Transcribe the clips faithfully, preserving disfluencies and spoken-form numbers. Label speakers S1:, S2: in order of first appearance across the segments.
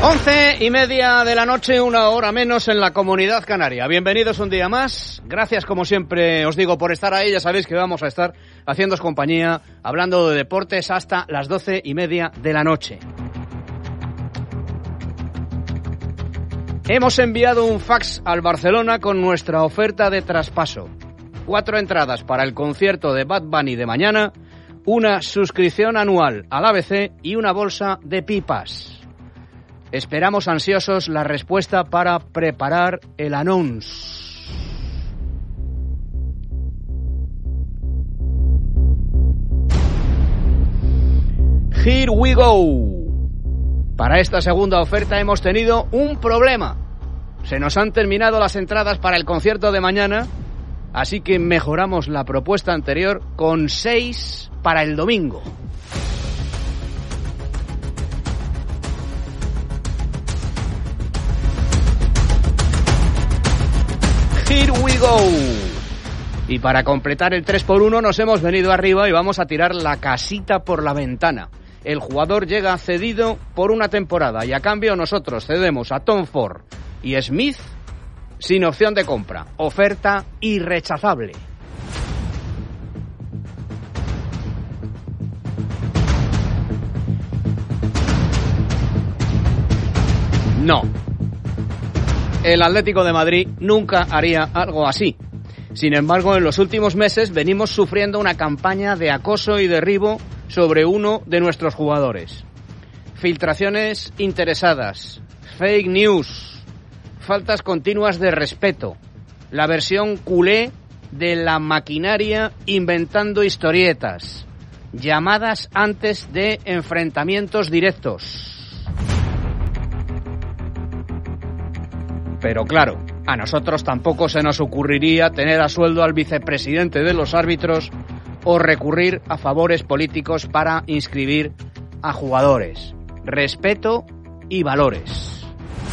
S1: Once y media de la noche, una hora menos en la Comunidad Canaria. Bienvenidos un día más. Gracias, como siempre os digo, por estar ahí. Ya sabéis que vamos a estar haciéndoos compañía, hablando de deportes hasta las doce y media de la noche. Hemos enviado un fax al Barcelona con nuestra oferta de traspaso. Cuatro entradas para el concierto de Bad Bunny de mañana, una suscripción anual al A B C y una bolsa de pipas. Esperamos ansiosos la respuesta para preparar el announce. Here we go. Para esta segunda oferta hemos tenido un problema. Se nos han terminado las entradas para el concierto de mañana, así que mejoramos la propuesta anterior con seis para el domingo. Here we go. Y para completar el tres por uno nos hemos venido arriba y vamos a tirar la casita por la ventana. El jugador llega cedido por una temporada y a cambio nosotros cedemos a Tom Ford y Smith sin opción de compra. Oferta irrechazable. No. El Atlético de Madrid nunca haría algo así. Sin embargo, en los últimos meses venimos sufriendo una campaña de acoso y derribo sobre uno de nuestros jugadores. Filtraciones interesadas, fake news, faltas continuas de respeto, la versión culé de la maquinaria inventando historietas, llamadas antes de enfrentamientos directos. Pero claro, a nosotros tampoco se nos ocurriría tener a sueldo al vicepresidente de los árbitros o recurrir a favores políticos para inscribir a jugadores. Respeto y valores.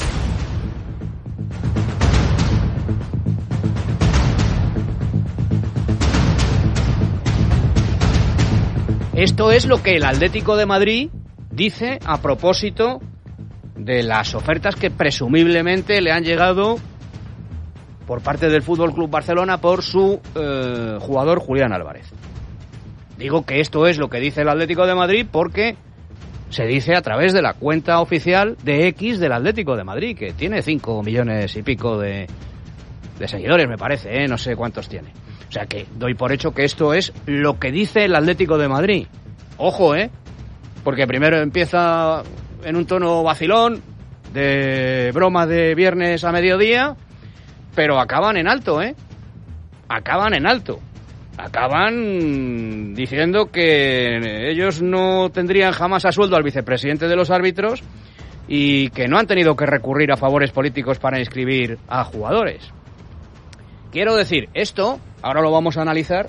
S1: Esto es lo que el Atlético de Madrid dice a propósito de las ofertas que presumiblemente le han llegado por parte del F C Barcelona por su eh, jugador Julián Álvarez. Digo que esto es lo que dice el Atlético de Madrid porque se dice a través de la cuenta oficial de X del Atlético de Madrid, que tiene cinco millones y pico de, de seguidores, me parece, ¿eh? No sé cuántos tiene. O sea que doy por hecho que esto es lo que dice el Atlético de Madrid. Ojo, ¿eh? Porque primero empieza en un tono vacilón, de broma de viernes a mediodía, pero acaban en alto, ¿eh? Acaban en alto. Acaban diciendo que ellos no tendrían jamás a sueldo al vicepresidente de los árbitros y que no han tenido que recurrir a favores políticos para inscribir a jugadores. Quiero decir, esto, ahora lo vamos a analizar,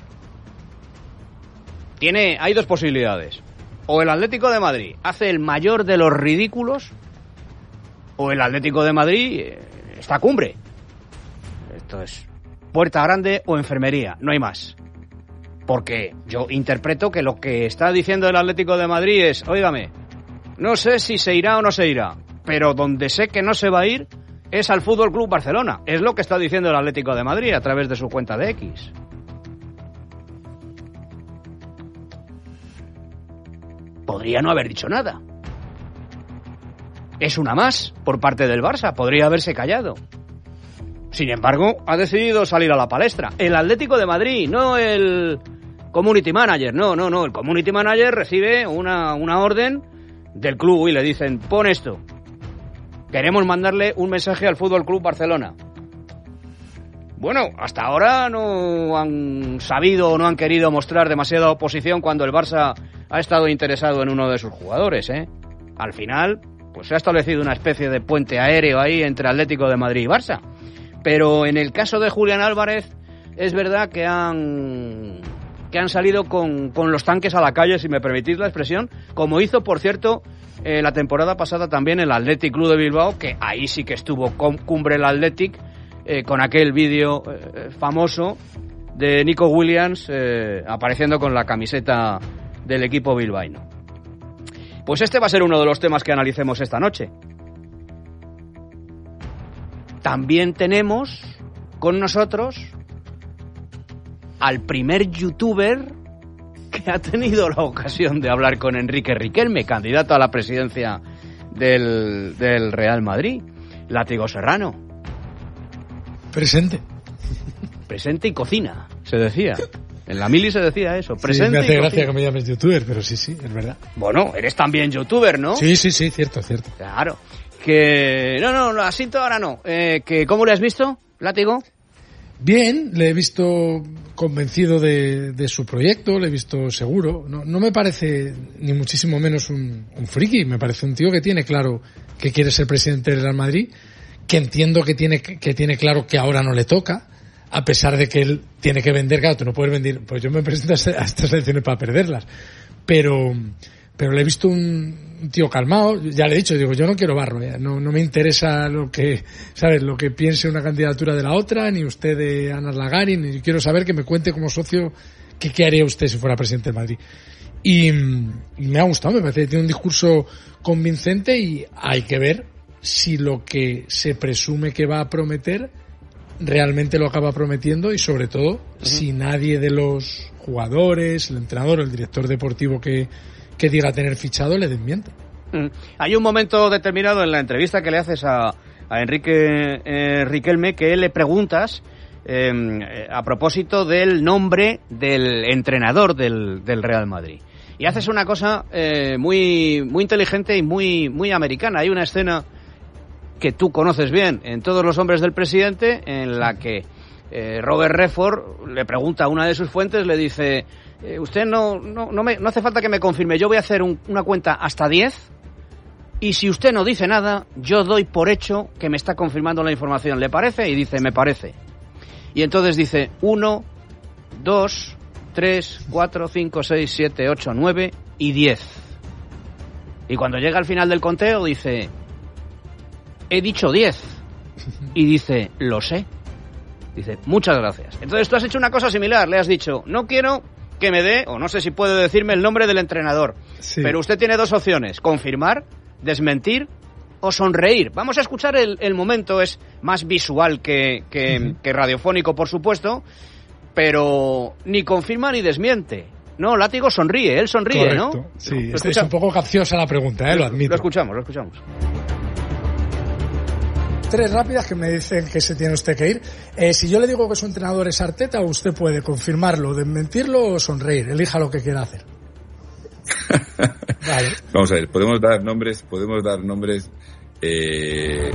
S1: tiene, hay dos posibilidades. O el Atlético de Madrid hace el mayor de los ridículos, o el Atlético de Madrid está a cumbre. Esto es puerta grande o enfermería, no hay más. Porque yo interpreto que lo que está diciendo el Atlético de Madrid es, óigame, no sé si se irá o no se irá, pero donde sé que no se va a ir es al F C Barcelona. Es lo que está diciendo el Atlético de Madrid a través de su cuenta de X. Podría no haber dicho nada. Es una más por parte del Barça, podría haberse callado. Sin embargo, ha decidido salir a la palestra. El Atlético de Madrid, no el community manager, no, no, no. El community manager recibe una, una orden del club y le dicen, pon esto. Queremos mandarle un mensaje al F C Barcelona. Bueno, hasta ahora no han sabido o no han querido mostrar demasiada oposición cuando el Barça ha estado interesado en uno de sus jugadores, ¿eh? Al final, pues se ha establecido una especie de puente aéreo ahí entre Atlético de Madrid y Barça. Pero en el caso de Julián Álvarez, es verdad que han, que han salido con, con los tanques a la calle, si me permitís la expresión, como hizo, por cierto, eh, la temporada pasada también el Athletic Club de Bilbao, que ahí sí que estuvo con cumbre el Athletic, eh, con aquel vídeo eh, famoso de Nico Williams eh, apareciendo con la camiseta del equipo bilbaíno. Pues este va a ser uno de los temas que analicemos esta noche. también tenemos con nosotros al primer youtuber que ha tenido la ocasión de hablar con Enrique Riquelme, candidato a la presidencia del, del Real Madrid, Látigo Serrano.
S2: Presente.
S1: Presente y cocina, se decía. En la mili se decía eso. Presente
S2: sí, me hace
S1: y
S2: gracia
S1: cocina.
S2: que me llames youtuber, pero sí, sí, es verdad.
S1: Bueno, eres también youtuber, ¿no?
S2: Sí, sí, sí, cierto, cierto.
S1: Claro. Que... No, no, no, así ahora no. Eh, que ¿Cómo le has visto, Látigo?
S2: Bien, le he visto convencido de, de su proyecto, le he visto seguro. No, no me parece ni muchísimo menos un, un friki, me parece un tío que tiene claro que quiere ser presidente del Real Madrid, que entiendo que tiene, que tiene claro que ahora no le toca, a pesar de que él tiene que vender, claro, tú no puedes vender, pues yo me presento a estas elecciones para perderlas, pero, pero le he visto un, un tío calmado, ya le he dicho, digo, yo no quiero barro, ya, no, no me interesa lo que, ¿sabes?, lo que piense una candidatura de la otra, ni usted de Ana Lagari, ni quiero saber que me cuente como socio que qué haría usted si fuera presidente del Madrid. Y, y me ha gustado, me parece que tiene un discurso convincente y hay que ver si lo que se presume que va a prometer realmente lo acaba prometiendo y sobre todo uh-huh. si nadie de los jugadores, el entrenador o el director deportivo que, que diga tener fichado le desmiente.
S1: Mm. Hay un momento determinado en la entrevista que le haces a, a Enrique eh, Riquelme que le preguntas eh, a propósito del nombre del entrenador del, del Real Madrid. Y haces una cosa eh, muy muy inteligente y muy muy americana. Hay una escena que tú conoces bien en Todos los hombres del presidente, en la que eh, Robert Redford le pregunta a una de sus fuentes, le dice, eh, usted no no no, me, no hace falta que me confirme, yo voy a hacer un, una cuenta hasta diez y si usted no dice nada, yo doy por hecho que me está confirmando la información. ¿Le parece? Y dice, me parece. Y entonces dice, uno, dos, tres, cuatro, cinco, seis, siete, ocho, nueve y diez. Y cuando llega al final del conteo dice, he dicho diez. Y dice, lo sé. Dice, muchas gracias. Entonces tú has hecho una cosa similar. Le has dicho, no quiero que me dé, o no sé si puede decirme el nombre del entrenador. Sí. Pero usted tiene dos opciones. Confirmar, desmentir o sonreír. Vamos a escuchar el, el momento. Es más visual que, que, uh-huh. que radiofónico, por supuesto. Pero ni confirma ni desmiente. No, Látigo sonríe. Él sonríe,
S2: correcto.
S1: ¿no?
S2: Sí, es, es un poco capciosa la pregunta, ¿eh? Lo admito.
S1: Lo escuchamos, lo escuchamos.
S2: Tres rápidas que me dicen que se tiene usted que ir. Eh, si yo le digo que su entrenador es Arteta, usted puede confirmarlo, desmentirlo o sonreír. Elija lo que quiera hacer.
S3: Vale. Vamos a ver, podemos dar nombres, podemos dar nombres. Eh...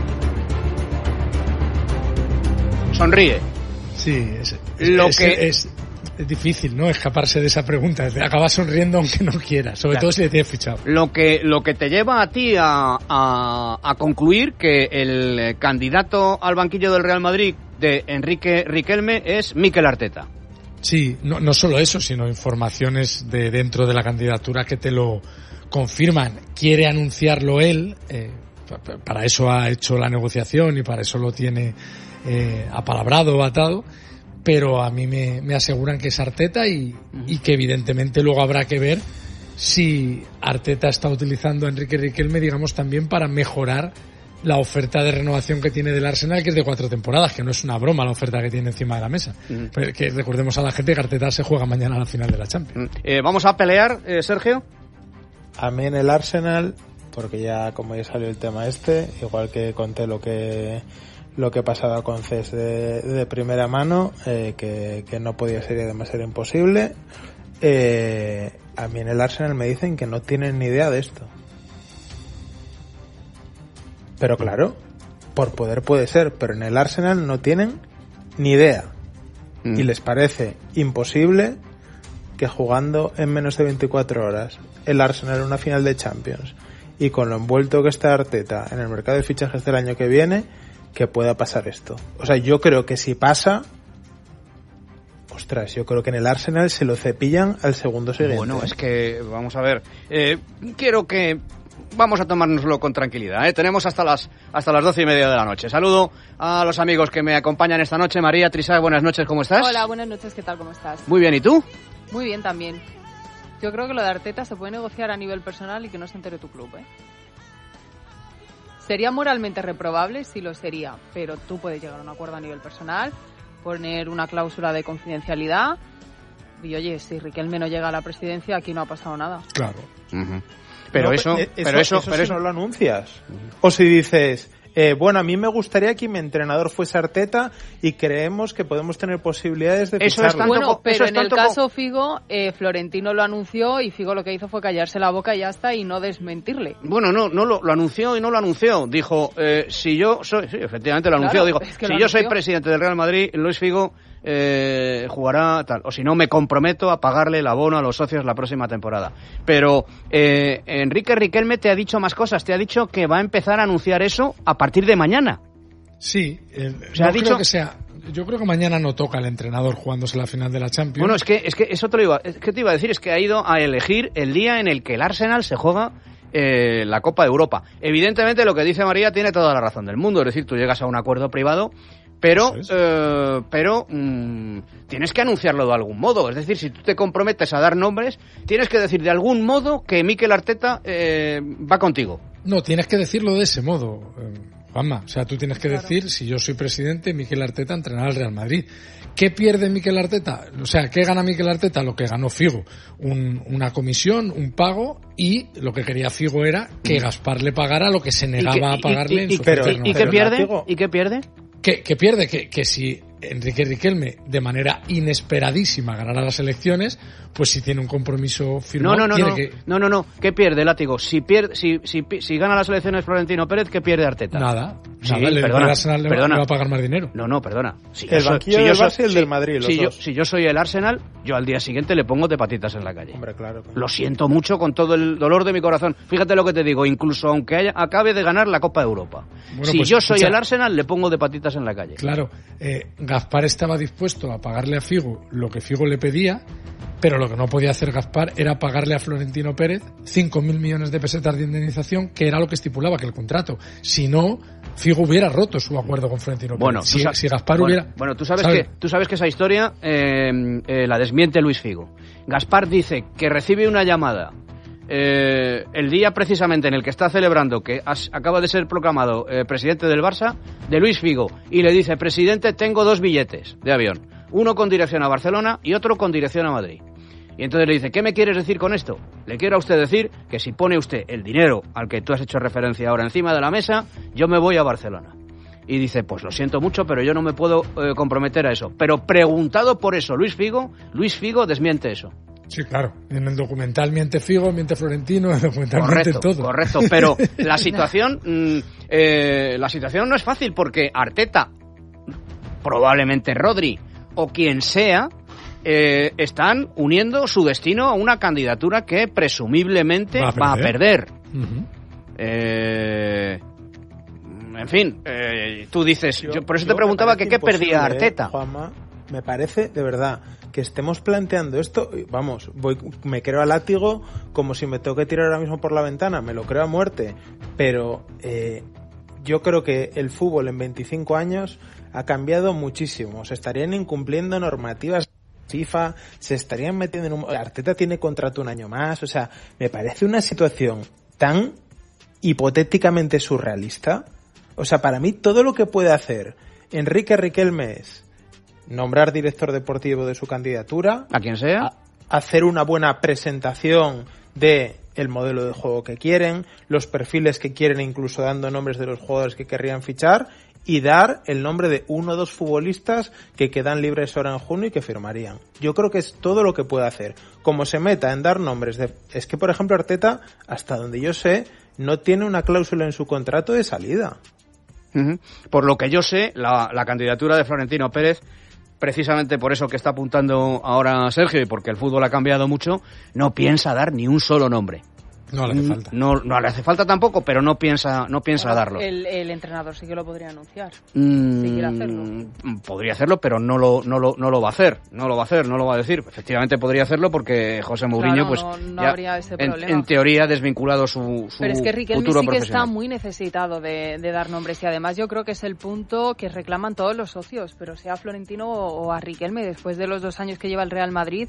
S1: Sonríe.
S2: Sí, es, es,
S1: lo
S2: es,
S1: que
S2: es, es difícil, ¿no? Escaparse de esa pregunta. Acabas sonriendo aunque no quieras, sobre claro. todo si le tienes fichado.
S1: Lo que, lo que te lleva a ti a, a, a concluir que el candidato al banquillo del Real Madrid de Enrique Riquelme es Mikel Arteta.
S2: Sí, no, no solo eso, sino informaciones de dentro de la candidatura que te lo confirman. Quiere anunciarlo él, eh, para eso ha hecho la negociación y para eso lo tiene eh, apalabrado o atado. Pero a mí me, me aseguran que es Arteta y, y que evidentemente luego habrá que ver si Arteta está utilizando a Enrique Riquelme, digamos, también para mejorar la oferta de renovación que tiene del Arsenal, que es de cuatro temporadas, que no es una broma la oferta que tiene encima de la mesa. Uh-huh. Pero que recordemos a la gente que Arteta se juega mañana a la final de la Champions.
S1: Uh-huh. Eh, ¿Vamos a pelear, eh, Sergio?
S4: A mí en el Arsenal, porque ya como ya salió el tema este, igual que conté lo que... lo que pasaba con Cés de, de primera mano, eh, que, que no podía ser y además era imposible. Eh, a mí en el Arsenal me dicen que no tienen ni idea de esto. Pero claro, por poder puede ser, pero en el Arsenal no tienen ni idea. Mm. Y les parece imposible que jugando en menos de veinticuatro horas el Arsenal en una final de Champions y con lo envuelto que está Arteta en el mercado de fichajes del año que viene, que pueda pasar esto. O sea, yo creo que si pasa, ostras, yo creo que en el Arsenal se lo cepillan al segundo siguiente.
S1: Bueno, es que, vamos a ver, eh, quiero que vamos a tomárnoslo con tranquilidad, ¿eh? Tenemos hasta las hasta las doce y media de la noche. Saludo a los amigos que me acompañan esta noche. María Trisag, buenas noches, ¿cómo estás?
S5: Hola, buenas noches, ¿qué tal? ¿Cómo estás?
S1: Muy bien, ¿y tú?
S5: Muy bien también. Yo creo que lo de Arteta se puede negociar a nivel personal y que no se entere tu club, ¿eh? sería moralmente reprobable, sí lo sería, pero tú puedes llegar a un acuerdo a nivel personal, poner una cláusula de confidencialidad y, oye, si Riquelme no llega a la presidencia, aquí no ha pasado nada.
S2: Claro.
S1: Uh-huh. Pero,
S4: no,
S1: eso,
S4: eso,
S1: pero eso,
S4: eso
S1: pero
S4: si
S1: eso
S4: no lo anuncias. O si dices, eh, bueno, a mí me gustaría que mi entrenador fuese Arteta y creemos que podemos tener posibilidades de
S1: Eso es
S4: ficharlo.
S1: tanto
S5: Bueno,
S1: co-
S5: pero
S1: eso es
S5: en el
S1: tanto co-
S5: caso Figo, eh, Florentino lo anunció y Figo lo que hizo fue callarse la boca y ya está y no desmentirle.
S1: Bueno, no, no lo, lo anunció y no lo anunció. Dijo, eh, si yo soy, sí, efectivamente lo anunció.
S5: Claro,
S1: Dijo,
S5: es que
S1: si
S5: lo
S1: yo soy
S5: anunció.
S1: presidente del Real Madrid, Luis Figo eh, jugará tal. O si no, me comprometo a pagarle el abono a los socios la próxima temporada. Pero eh, Enrique Riquelme te ha dicho más cosas. Te ha dicho que va a empezar a anunciar eso a partir de mañana.
S2: Sí, eh,
S1: Se ha
S2: no
S1: dicho-
S2: creo que sea. Yo creo que mañana no toca el entrenador jugándose la final de la Champions.
S1: Bueno, es que, es que eso te lo iba, es que te iba a decir, es que ha ido a elegir el día en el que el Arsenal se juega eh, la Copa de Europa. Evidentemente lo que dice María tiene toda la razón del mundo, es decir, tú llegas a un acuerdo privado, pero,
S2: Eso es.
S1: eh, pero mm, tienes que anunciarlo de algún modo. Es decir, si tú te comprometes a dar nombres, tienes que decir de algún modo que Mikel Arteta eh, va contigo.
S2: No, tienes que decirlo de ese modo, eh, Juanma. O sea, tú tienes que
S5: Claro.
S2: decir, si yo soy presidente, Mikel Arteta entrenará al Real Madrid. ¿Qué pierde Mikel Arteta? O sea, ¿qué gana Mikel Arteta? Lo que ganó Figo. Un- una comisión, un pago, y lo que quería Figo era que Gaspar le pagara lo que se negaba
S1: ¿Y qué-
S2: a pagarle
S1: y-
S2: en
S1: y-
S2: su
S4: pero-
S2: oferta
S1: ¿Y, y qué
S2: renovación.
S1: pierde?
S4: Látigo.
S1: ¿Y qué pierde?
S2: ¿Qué, qué pierde? Que, que si Enrique Riquelme, de manera inesperadísima, ganara las elecciones, pues si tiene un compromiso firmado,
S1: No, no, no,
S2: tiene
S1: no,
S2: que...
S1: no, no, no. ¿Qué pierde, Látigo? Si pierde, si, si, si gana las elecciones Florentino Pérez, ¿qué pierde Arteta?
S2: Nada,
S1: Sí,
S2: nada, le,
S1: perdona,
S2: el Arsenal le va-
S1: perdona.
S2: le va a pagar más dinero.
S1: No, no, perdona. Si
S4: El
S1: yo soy-
S4: banquillo
S1: si yo
S4: del
S1: soy-
S4: Barça y el
S1: si-
S4: del Madrid, los
S1: si yo,
S4: dos.
S1: si yo soy el Arsenal, yo al día siguiente le pongo de patitas en la calle.
S4: Hombre, claro.
S1: Lo siento mucho con todo el dolor de mi corazón. Fíjate lo que te digo, incluso aunque haya- acabe de ganar la Copa de Europa.
S2: Bueno,
S1: si
S2: pues,
S1: yo soy
S2: escucha.
S1: el Arsenal, le pongo de patitas en la calle.
S2: Claro, eh, Gaspar estaba dispuesto a pagarle a Figo lo que Figo le pedía, pero lo que no podía hacer Gaspar era pagarle a Florentino Pérez cinco mil millones de pesetas de indemnización, que era lo que estipulaba que el contrato. Si no, Figo hubiera roto su acuerdo con Florentino Pérez.
S1: Bueno,
S2: si,
S1: tú sa-
S2: si Gaspar
S1: bueno,
S2: hubiera...
S1: bueno, tú sabes,
S2: ¿sabe?
S1: que tú sabes que esa historia eh, eh, la desmiente Luis Figo. Gaspar dice que recibe una llamada eh, el día precisamente en el que está celebrando que has- acaba de ser proclamado eh, presidente del Barça, de Luis Figo, y le dice: presidente, tengo dos billetes de avión, uno con dirección a Barcelona y otro con dirección a Madrid. Y entonces le dice: ¿qué me quieres decir con esto? Le quiero a usted decir que si pone usted el dinero al que tú has hecho referencia ahora encima de la mesa, yo me voy a Barcelona. Y dice: pues lo siento mucho, pero yo no me puedo eh, comprometer a eso. Pero preguntado por eso Luis Figo, Luis Figo desmiente eso.
S2: Sí, claro. En el documental miente Figo, miente Florentino, en el documental miente
S1: Correcto,
S2: todo.
S1: correcto. Pero la situación, mm, eh, la situación no es fácil porque Arteta, probablemente Rodri o quien sea, eh, están uniendo su destino a una candidatura que presumiblemente
S2: Va a
S1: va a perder.
S2: Ujú.
S1: Eh, en fin, eh, tú dices, yo, por eso
S4: yo
S1: te preguntaba
S4: me
S1: que
S4: parece
S1: qué perdía
S4: imposible,
S1: Arteta.
S4: ¿eh, Juanma? Me parece, de verdad, que estemos planteando esto, y vamos, voy, me creo a látigo como si me tengo que tirar ahora mismo por la ventana, me lo creo a muerte, pero eh, yo creo que el fútbol en veinticinco años ha cambiado muchísimo, se estarían incumpliendo normativas FIFA, se estarían metiendo en un... Arteta tiene contrato un año más, o sea, me parece una situación tan hipotéticamente surrealista. O sea, para mí todo lo que puede hacer Enrique Riquelme es nombrar director deportivo de su candidatura,
S1: A quien sea.
S4: a- hacer una buena presentación de el modelo de juego que quieren, los perfiles que quieren, incluso dando nombres de los jugadores que querrían fichar, y dar el nombre de uno o dos futbolistas que quedan libres ahora en junio y que firmarían. Yo creo que es todo lo que puede hacer. Como se meta en dar nombres de... Es que, por ejemplo, Arteta, hasta donde yo sé, no tiene una cláusula en su contrato de salida.
S1: Ujú. Por lo que yo sé, la, la candidatura de Florentino Pérez, precisamente por eso que está apuntando ahora Sergio y porque el fútbol ha cambiado mucho, no piensa dar ni un solo nombre.
S2: No le hace falta.
S1: No, no le hace falta tampoco, pero no piensa, no piensa
S5: Bueno,
S1: darlo.
S5: El, el entrenador sí que lo podría anunciar.
S1: Mm,
S5: si quiere hacerlo.
S1: Podría hacerlo, pero no lo, no lo, no lo va a hacer. No lo va a hacer, no lo va a decir. Efectivamente podría hacerlo porque José Mourinho,
S5: Claro,
S1: pues,
S5: no- no
S1: ya
S5: habría ese
S1: en,
S5: problema.
S1: en teoría ha desvinculado su, su
S5: Pero es que Riquelme
S1: futuro
S5: sí que está
S1: profesional.
S5: muy necesitado de, de dar nombres y además yo creo que es el punto que reclaman todos los socios, pero sea Florentino o, o a Riquelme, después de los dos años que lleva el Real Madrid,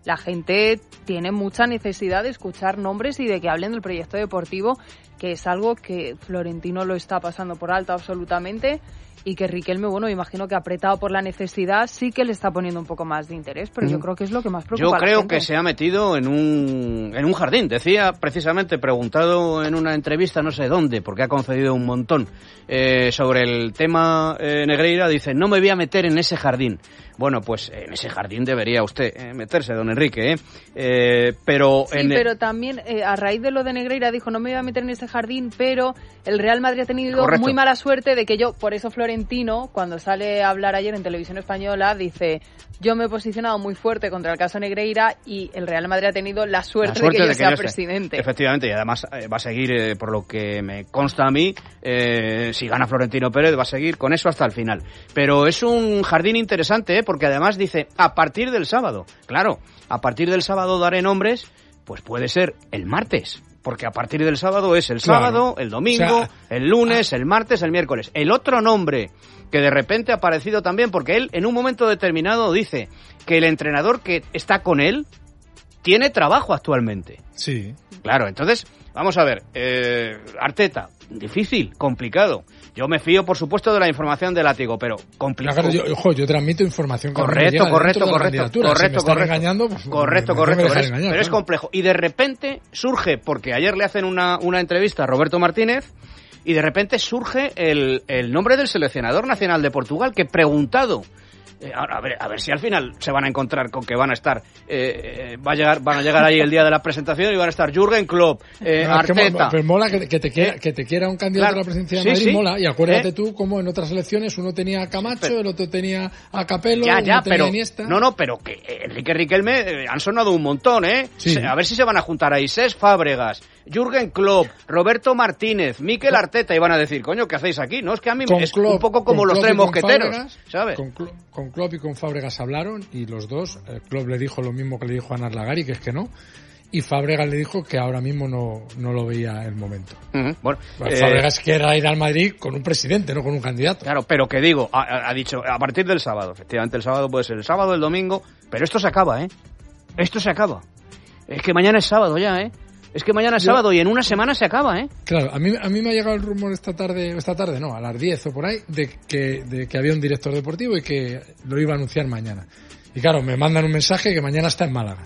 S5: la gente tiene mucha necesidad de escuchar nombres y de que hablen del proyecto deportivo, que es algo que Florentino lo está pasando por alto absolutamente, y que Riquelme, bueno, imagino que apretado por la necesidad sí que le está poniendo un poco más de interés, pero mm. yo creo que es lo que más preocupa
S1: yo
S5: a la
S1: creo
S5: gente.
S1: Que se ha metido en un, en un jardín. Decía precisamente, preguntado en una entrevista, no sé dónde, porque ha concedido un montón, eh, sobre el tema eh, Negreira, dice, no me voy a meter en ese jardín. Bueno, pues en ese jardín debería usted eh, meterse, don Enrique, ¿eh? eh pero
S5: sí,
S1: en
S5: pero
S1: el...
S5: también eh, a raíz de lo de Negreira dijo, no me voy a meter en ese jardín, pero el Real Madrid ha tenido
S1: Correcto.
S5: muy mala suerte de que yo, por eso Florentino, cuando sale a hablar ayer en Televisión Española, dice, yo me he posicionado muy fuerte contra el caso Negreira y el Real Madrid ha tenido la suerte, la suerte de que yo de que sea yo presidente.
S1: Efectivamente, y además eh, va a seguir, eh, por lo que me consta a mí, eh, si gana Florentino Pérez, va a seguir con eso hasta el final. Pero es un jardín interesante, ¿eh? Porque además dice, a partir del sábado, claro, a partir del sábado daré nombres, pues puede ser el martes, porque a partir del sábado es el
S2: claro.
S1: sábado, el domingo, o sea, el lunes, el martes, el miércoles. El otro nombre que de repente ha aparecido también, porque él en un momento determinado dice que el entrenador que está con él tiene trabajo actualmente.
S2: Sí.
S1: Claro, entonces, vamos a ver, eh, Arteta, difícil, complicado. Yo me fío, por supuesto, de la información de Látigo, pero complicado.
S2: Claro, yo, ojo, yo transmito información que
S1: correcto,
S2: me
S1: correcto,
S2: de
S1: correcto,
S2: correcto,
S1: correcto,
S2: si
S1: correcto,
S2: engañando, pues,
S1: correcto,
S2: me,
S1: correcto,
S2: me
S1: pero, es,
S2: engañar,
S1: pero
S2: claro.
S1: es complejo. Y de repente surge, porque ayer le hacen una, una entrevista a Roberto Martínez, y de repente surge el, el nombre del seleccionador nacional de Portugal, que preguntado, eh, a, ver, a ver si al final se van a encontrar con que van a estar, eh, eh, va a llegar, van a llegar ahí el día de la presentación y van a estar Jürgen Klopp, eh,
S2: no,
S1: Arteta.
S2: Es que, pues mola que, que, te quiera, que te quiera un candidato claro, a la presidencia de
S1: sí,
S2: Madrid,
S1: sí.
S2: mola. Y acuérdate
S1: ¿Eh?
S2: tú como en otras elecciones uno tenía a Camacho, pero, el otro tenía a Capello,
S1: ya, ya,
S2: uno tenía
S1: pero,
S2: a Iniesta.
S1: No, no, pero que Enrique Riquelme eh, han sonado un montón, ¿eh?
S2: Sí.
S1: A ver si se van a juntar ahí Cesc Fábregas, Jürgen Klopp, Roberto Martínez, Mikel Arteta, y van a decir, coño, ¿qué hacéis aquí? No, es que a mí
S2: con
S1: es
S2: Klopp,
S1: un poco como los
S2: Klopp
S1: tres mosqueteros,
S2: Fábregas,
S1: ¿sabes?
S2: Con, con Klopp y con Fábregas hablaron y los dos, eh, Klopp le dijo lo mismo que le dijo a Anar Lagari, que es que no, y Fábregas le dijo que ahora mismo no, no lo veía el momento.
S1: Uh-huh. Bueno,
S2: bueno,
S1: eh,
S2: Fábregas quiere ir al Madrid con un presidente, no con un candidato.
S1: Claro, pero que digo, ha, ha dicho, a partir del sábado, efectivamente el sábado puede ser el sábado, el domingo, pero esto se acaba, ¿eh? Esto se acaba. Es que mañana es sábado ya, ¿eh? Es que mañana es
S2: Yo,
S1: sábado y en una semana se acaba, ¿eh?
S2: Claro, a mí, a mí me ha llegado el rumor esta tarde, esta tarde no, a las diez o por ahí, de que, de que había un director deportivo y que lo iba a anunciar mañana. Y claro, me mandan un mensaje que mañana está en Málaga,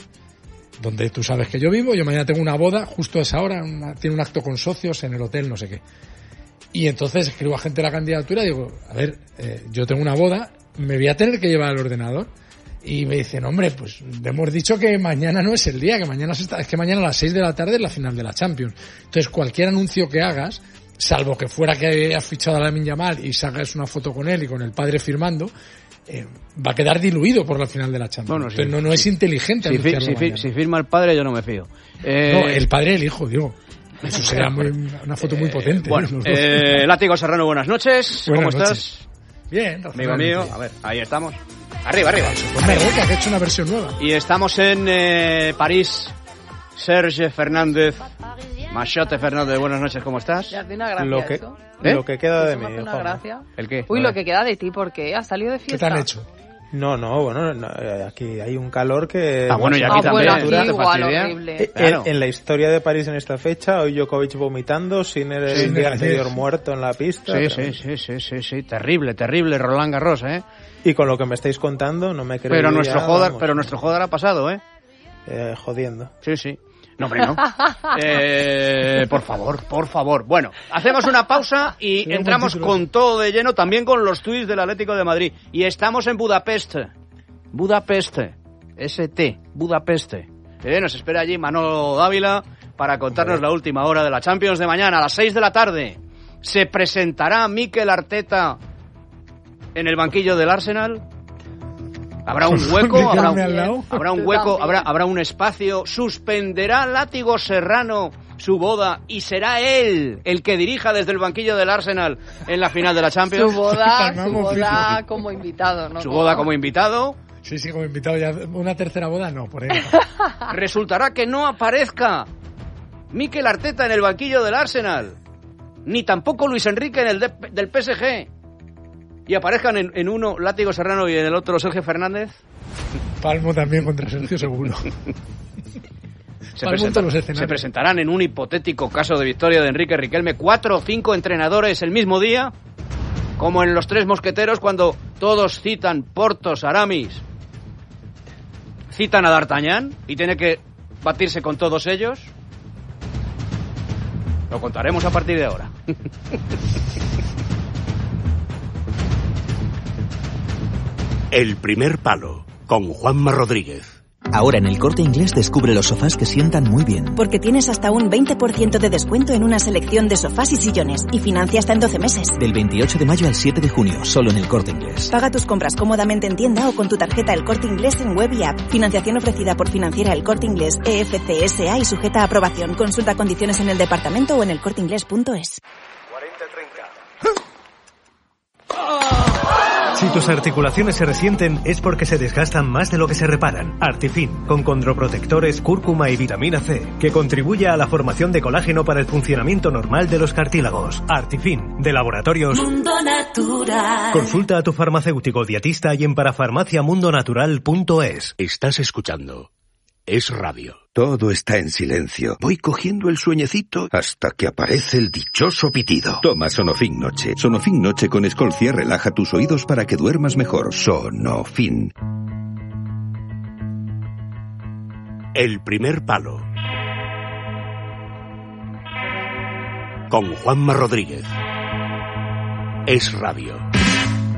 S2: donde tú sabes que yo vivo, yo mañana tengo una boda justo a esa hora, una, tiene un acto con socios en el hotel, no sé qué. Y entonces escribo a gente de la candidatura y digo, a ver, eh, yo tengo una boda, me voy a tener que llevar el ordenador. Y me dicen, hombre, pues hemos dicho que mañana no es el día, que mañana se está, es que mañana a las seis de la tarde es la final de la Champions. Entonces cualquier anuncio que hagas, salvo que fuera que has fichado a Lamine Yamal y sacas una foto con él y con el padre firmando, eh, va a quedar diluido por la final de la Champions.
S1: Bueno,
S2: Entonces
S1: sí,
S2: no, no es inteligente
S1: si,
S2: anunciarlo
S1: si,
S2: mañana.
S1: si firma el padre yo no me fío. Eh...
S2: No, el padre y el hijo, digo. Eso sería muy, una foto muy potente.
S1: Eh, bueno, eh, Látigo Serrano, buenas noches.
S2: Buenas
S1: ¿Cómo
S2: noches.
S1: estás?
S2: Bien,
S1: amigo mío. A ver, ahí estamos. Arriba, arriba.
S2: Pues me reca, que ha hecho una versión nueva.
S1: Y estamos en eh, París. Serge Fernández. Machote Fernández, buenas noches, ¿cómo estás?
S5: Ya, una gracia
S4: Lo que,
S5: eso.
S1: ¿Eh?
S4: lo que queda de
S5: Eso me
S4: mí.
S5: hace una
S4: Juanma.
S5: gracia.
S1: ¿El qué?
S5: Uy,
S1: A
S5: lo
S1: ver.
S5: que queda de ti, ¿por qué? ¿Has salido de
S2: ¿Qué
S5: fiesta?
S2: te han hecho?
S4: No, no, bueno, no, eh, aquí hay un calor que...
S1: Ah, bueno, y
S5: Ah,
S1: aquí
S5: bueno,
S1: también.
S5: aquí
S1: ¿Te
S5: igual,
S1: fastidia?
S5: horrible.
S4: Eh,
S1: Claro.
S4: En, en la historia de París en esta fecha, hoy Djokovic vomitando, sin el,
S2: Sí,
S4: el día
S2: sí.
S4: anterior muerto en la pista.
S1: Sí,
S4: pero-
S1: sí, sí, sí, sí, sí, terrible, terrible, Roland Garros, ¿eh?
S4: Y con lo que me estáis contando, no me creo.
S1: Pero nuestro joder, pero nuestro joder ha pasado, ¿eh?
S4: Eh, jodiendo.
S1: Sí, sí. No, hombre, no. Eh, por favor, por favor. Bueno, hacemos una pausa y
S2: Tiene un
S1: entramos
S2: buen título.
S1: con todo de lleno, también con los tuits del Atlético de Madrid. Y estamos en Budapest. Budapest. S T. Budapest. Eh, nos espera allí Manolo Dávila para contarnos la última hora de la Champions de mañana, a las seis de la tarde. ¿Se presentará Mikel Arteta en el banquillo del Arsenal? ¿Habrá un hueco?
S2: ¿Me
S1: ¿Habrá
S2: quedarme al
S1: un,
S2: lado?
S1: ¿habrá un
S5: Tú
S1: hueco?
S5: también.
S1: ¿Habrá, ¿Habrá un espacio? ¿Suspenderá Látigo Serrano su boda y será él el que dirija desde el banquillo del Arsenal en la final de la Champions?
S5: Su boda, su
S2: Calmamos,
S5: boda
S2: fijo.
S5: como invitado, ¿no?
S1: Su boda como invitado.
S2: Sí, sí, como invitado ya. Una tercera boda, no, por ahí.
S1: Resultará que no aparezca Mikel Arteta en el banquillo del Arsenal, ni tampoco Luis Enrique en el de- del P S G, y aparezcan en, en uno Látigo Serrano y en el otro Sergio Fernández.
S2: Palmo también contra Sergio seguro.
S1: Se, presenta, se presentarán en un hipotético caso de victoria de Enrique Riquelme cuatro o cinco entrenadores el mismo día, como en Los Tres Mosqueteros, cuando todos citan Porthos, Aramis, citan a D'Artagnan y tiene que batirse con todos ellos. Lo contaremos a partir de ahora.
S6: El primer palo, con Juanma Rodríguez.
S7: Ahora en El Corte Inglés descubre los sofás que sientan muy bien.
S8: Porque tienes hasta un veinte por ciento de descuento en una selección de sofás y sillones y financia hasta en doce meses.
S7: Del veintiocho de mayo al siete de junio, solo en El Corte Inglés.
S8: Paga tus compras cómodamente en tienda o con tu tarjeta El Corte Inglés en web y app. Financiación ofrecida por Financiera El Corte Inglés E F C S A y sujeta a aprobación. Consulta condiciones en el departamento o en elcorteinglés punto es.
S9: cuarenta treinta. Si tus articulaciones se resienten es porque se desgastan más de lo que se reparan. Artifin, con condroprotectores, cúrcuma y vitamina C, que contribuye a la formación de colágeno para el funcionamiento normal de los cartílagos. Artifin, de Laboratorios
S10: Mundo Natural.
S9: Consulta a tu farmacéutico dietista y en parafarmacia mundo natural punto es.
S6: Estás escuchando Es Radio.
S11: Todo está en silencio. Voy cogiendo el sueñecito hasta que aparece el dichoso pitido. Toma Sonofin Noche. Sonofin Noche con Escolcia relaja tus oídos para que duermas mejor. Sonofin.
S6: El primer palo. Con Juanma Rodríguez. Es Radio.